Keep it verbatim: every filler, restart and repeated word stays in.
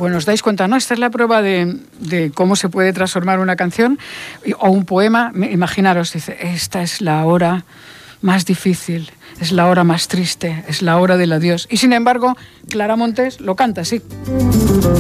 bueno, os dais cuenta, ¿no? Esta es la prueba de, de cómo se puede transformar una canción o un poema. Imaginaros, dice, esta es la hora más difícil, es la hora más triste, es la hora del adiós. Y sin embargo, Clara Montes lo canta así.